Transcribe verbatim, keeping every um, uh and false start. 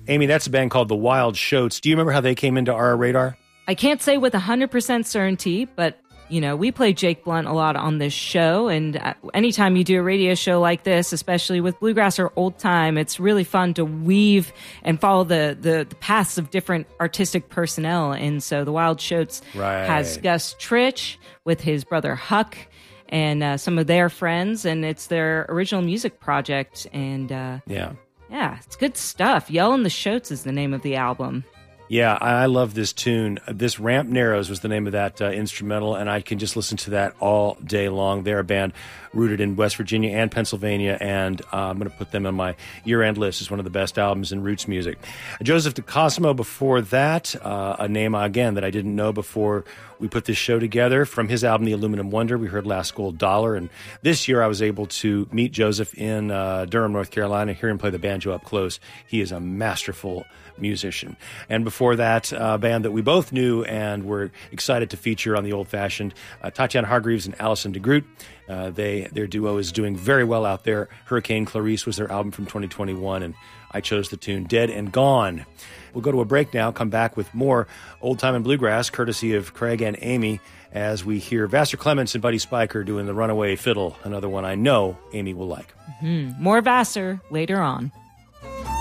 Amy, that's a band called the Wild Shoats. Do you remember how they came into our radar? I can't say with one hundred percent certainty, but, you know, we play Jake Blunt a lot on this show, and anytime you do a radio show like this, especially with bluegrass or old time, it's really fun to weave and follow the, the, the paths of different artistic personnel. And so the Wild Shoats right. has Gus Trich with his brother Huck and uh, some of their friends, and it's their original music project. And uh, yeah. Yeah, it's good stuff. Yell and the Shoats is the name of the album. Yeah, I love this tune. This Ramp Narrows was the name of that uh, instrumental, and I can just listen to that all day long. They're a band rooted in West Virginia and Pennsylvania, and uh, I'm going to put them on my year-end list as one of the best albums in roots music. Joseph DeCosmo before that, uh, a name, again, that I didn't know before we put this show together. From his album, The Aluminum Wonder, we heard Last Gold Dollar, and this year I was able to meet Joseph in uh, Durham, North Carolina, hear him play the banjo up close. He is a masterful musician. And before that, a uh, band that we both knew and were excited to feature on the Old Fashioned, uh, Tatiana Hargreaves and Allison DeGroot. Uh, they their duo is doing very well out there. Hurricane Clarice was their album from twenty twenty-one, and I chose the tune Dead and Gone. We'll go to a break now, come back with more Old Time and Bluegrass, courtesy of Craig and Amy, as we hear Vassar Clements and Buddy Spiker doing the Runaway Fiddle, another one I know Amy will like. Mm-hmm. More Vassar later on.